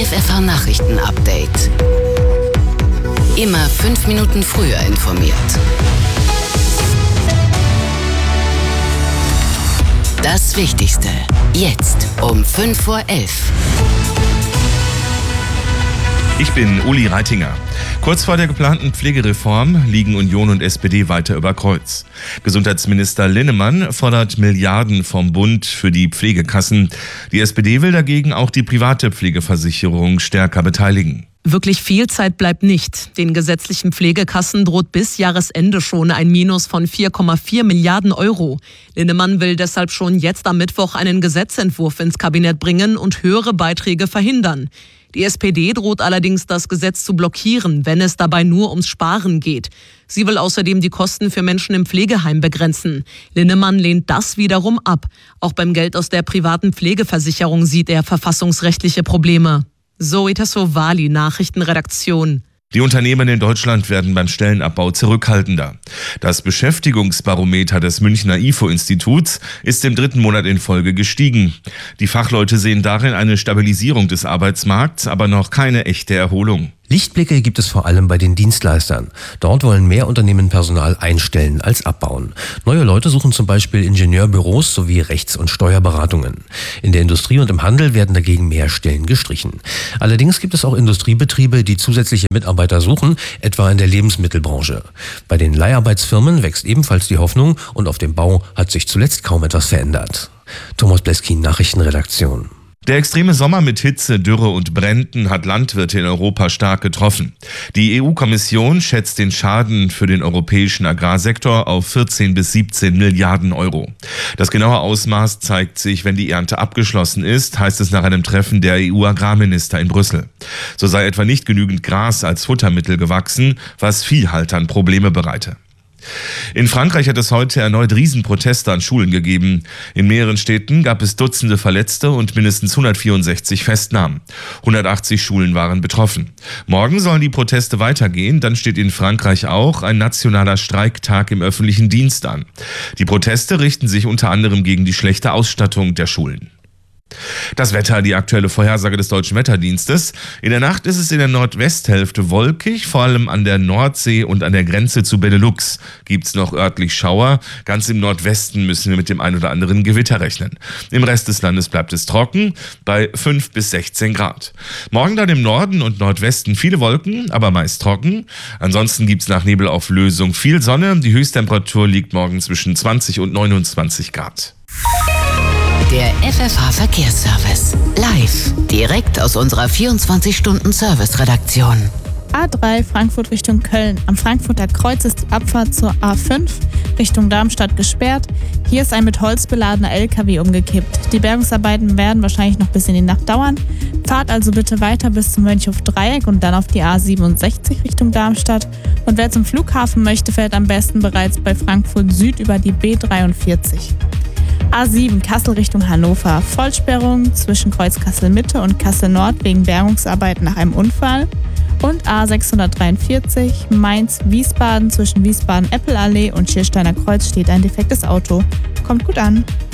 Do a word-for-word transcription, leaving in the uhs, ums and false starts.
F F H-Nachrichten-Update. Immer fünf Minuten früher informiert. Das Wichtigste jetzt um fünf vor elf. Ich bin Uli Reitinger. Kurz vor der geplanten Pflegereform liegen Union und S P D weiter über Kreuz. Gesundheitsminister Linnemann fordert Milliarden vom Bund für die Pflegekassen. Die S P D will dagegen auch die private Pflegeversicherung stärker beteiligen. Wirklich viel Zeit bleibt nicht. Den gesetzlichen Pflegekassen droht bis Jahresende schon ein Minus von vier Komma vier Milliarden Euro. Linnemann will deshalb schon jetzt am Mittwoch einen Gesetzentwurf ins Kabinett bringen und höhere Beiträge verhindern. Die S P D droht allerdings, das Gesetz zu blockieren, wenn es dabei nur ums Sparen geht. Sie will außerdem die Kosten für Menschen im Pflegeheim begrenzen. Linnemann lehnt das wiederum ab. Auch beim Geld aus der privaten Pflegeversicherung sieht er verfassungsrechtliche Probleme. Zoe Tassovali, Nachrichtenredaktion. Die Unternehmen in Deutschland werden beim Stellenabbau zurückhaltender. Das Beschäftigungsbarometer des Münchner I F O-Instituts ist im dritten Monat in Folge gestiegen. Die Fachleute sehen darin eine Stabilisierung des Arbeitsmarkts, aber noch keine echte Erholung. Lichtblicke gibt es vor allem bei den Dienstleistern. Dort wollen mehr Unternehmen Personal einstellen als abbauen. Neue Leute suchen zum Beispiel Ingenieurbüros sowie Rechts- und Steuerberatungen. In der Industrie und im Handel werden dagegen mehr Stellen gestrichen. Allerdings gibt es auch Industriebetriebe, die zusätzliche Mitarbeiter suchen, etwa in der Lebensmittelbranche. Bei den Leiharbeitsfirmen wächst ebenfalls die Hoffnung und auf dem Bau hat sich zuletzt kaum etwas verändert. Thomas Bleskin, Nachrichtenredaktion. Der extreme Sommer mit Hitze, Dürre und Bränden hat Landwirte in Europa stark getroffen. Die E U-Kommission schätzt den Schaden für den europäischen Agrarsektor auf vierzehn bis siebzehn Milliarden Euro. Das genaue Ausmaß zeigt sich, wenn die Ernte abgeschlossen ist, heißt es nach einem Treffen der E U-Agrarminister in Brüssel. So sei etwa nicht genügend Gras als Futtermittel gewachsen, was Viehhaltern Probleme bereite. In Frankreich hat es heute erneut Riesenproteste an Schulen gegeben. In mehreren Städten gab es Dutzende Verletzte und mindestens hundertvierundsechzig Festnahmen. hundertachtzig Schulen waren betroffen. Morgen sollen die Proteste weitergehen, dann steht in Frankreich auch ein nationaler Streiktag im öffentlichen Dienst an. Die Proteste richten sich unter anderem gegen die schlechte Ausstattung der Schulen. Das Wetter, die aktuelle Vorhersage des Deutschen Wetterdienstes. In der Nacht ist es in der Nordwesthälfte wolkig, vor allem an der Nordsee und an der Grenze zu Benelux gibt's noch örtlich Schauer. Ganz im Nordwesten müssen wir mit dem ein oder anderen Gewitter rechnen. Im Rest des Landes bleibt es trocken bei fünf bis sechzehn Grad. Morgen dann im Norden und Nordwesten viele Wolken, aber meist trocken. Ansonsten gibt's nach Nebelauflösung viel Sonne. Die Höchsttemperatur liegt morgen zwischen zwanzig und neunundzwanzig Grad. Der F F H-Verkehrsservice. Live. Direkt aus unserer vierundzwanzig-Stunden-Service-Redaktion. A drei Frankfurt Richtung Köln. Am Frankfurter Kreuz ist die Abfahrt zur A fünf Richtung Darmstadt gesperrt. Hier ist ein mit Holz beladener L K W umgekippt. Die Bergungsarbeiten werden wahrscheinlich noch bis in die Nacht dauern. Fahrt also bitte weiter bis zum Mönchhof-Dreieck und dann auf die A siebenundsechzig Richtung Darmstadt. Und wer zum Flughafen möchte, fährt am besten bereits bei Frankfurt Süd über die B dreiundvierzig. A sieben Kassel Richtung Hannover. Vollsperrung zwischen Kreuz Kassel-Mitte und Kassel-Nord wegen Bergungsarbeiten nach einem Unfall. Und A sechshundertdreiundvierzig Mainz-Wiesbaden zwischen Wiesbaden-Eppelallee und Schiersteiner Kreuz steht ein defektes Auto. Kommt gut an.